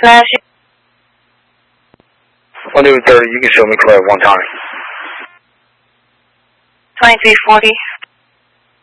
flashing. 130, you can show me clear one time. 2340,